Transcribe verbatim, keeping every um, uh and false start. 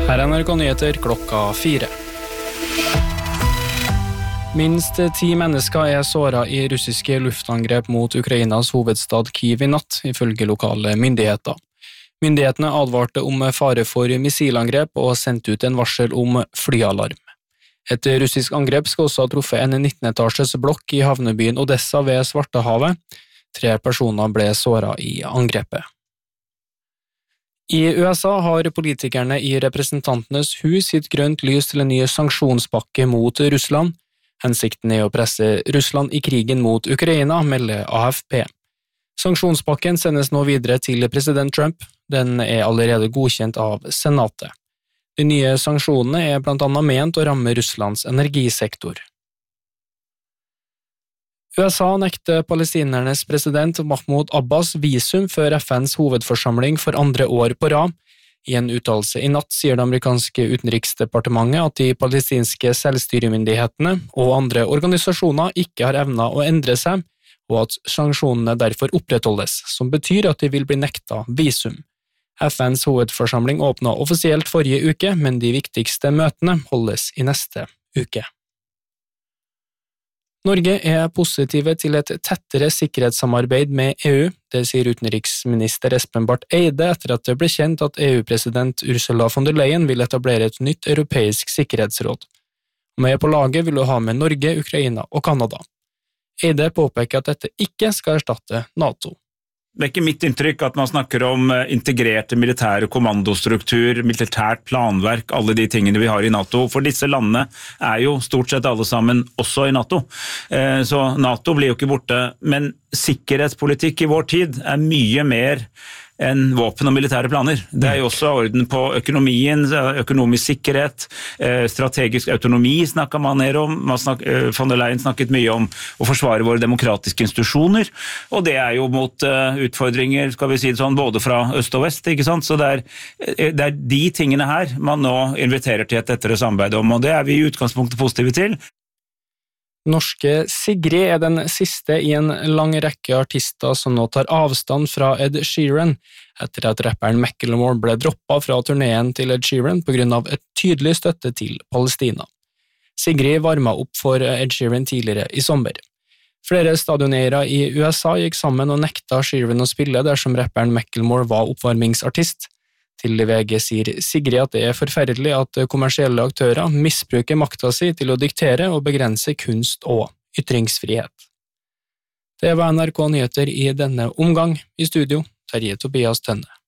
Her er N R K Nyheter klokka fire. Minst ti mennesker er såret i russiske luftangrep mot Ukrainas hovedstad Kyiv i natt, ifølge lokale myndigheter. Myndighetene advarte om fare for missilangrep og sendte ut en varsel om flyalarm. Et russisk angrep skal også ha truffet en nitten-etasjes blokk i havnebyen Odessa ved Svartehavet. Tre personer ble såret i angrepet. I U S A har politikerne i Representantenes hus gitt grønt lys til en ny sanksjonspakke mot Russland. Hensikten er å presse Russland i krigen mot Ukraina, melder A F P. Sanksjonspakken sendes nå videre til president Trump. Den er allerede godkjent av Senatet. De nye sanksjonene er blant annet ment å ramme Russlands energisektor. U S A nekter palestinernes president Mahmoud Abbas visum før F N's hovedforsamling for andre år på rad. I en uttalelse i natt sier det amerikanske utenriksdepartementet at de palestinske selvstyremyndighetene og andre organisasjoner ikke har evnet å endre seg, og at sanksjonene derfor opprettholdes, som betyr at de vil bli nekta visum. F N's hovedforsamling åpnet offisielt forrige uke, men de viktigste møtene holdes i neste uke. Norge er positive til et tettere sikkerhetssamarbeid med E U, det sier utenriksminister Espen Barth Eide etter at det ble kjent at E U-president Ursula von der Leyen vil etablere et nytt europeisk sikkerhetsråd. Med på laget vil hun ha med Norge, Ukraina og Kanada. Eide påpeker at dette ikke skal erstatte NATO. Det er ikke mitt inntrykk at man snakker om integrerte militære kommandostruktur, militært planverk, alle de tingene vi har i NATO, for disse landene er jo stort sett alle sammen også i NATO. Så NATO blir jo ikke borte, men sikkerhetspolitikk i vår tid er mye mer enn våpen og militære planer. Det er jo også orden på økonomien, økonomisk sikkerhet, strategisk autonomi snakket man ned om. Man snak, von der Leyen snakket mye om å forsvare våre demokratiske institusjoner, og det er jo mot utfordringer, skal vi si det sånn, både fra øst og vest, ikke sant? Så det er, det er de tingene her man nå inviterer til et tettere samarbeid om, og det er vi i utgangspunktet positive til. Norske Sigrid er den siste i en lang rekke artister som nå tar avstand fra Ed Sheeran, etter at rapperen Macklemore ble droppet fra turneen til Ed Sheeran på grunn av et tydelig støtte til Palestina. Sigrid varmet opp for Ed Sheeran tidligere i sommer. Flere stadioneiere i U S A gikk sammen og nekta Sheeran å spille dersom rapperen Macklemore var oppvarmingsartist. Til V G sier Sigrid at det er forferdelig at kommersielle aktører misbruker makta si til å diktere og begrense kunst og ytringsfrihet. Det var N R K Nyheter i denne omgang. I studio, Terje Tobias Tønne.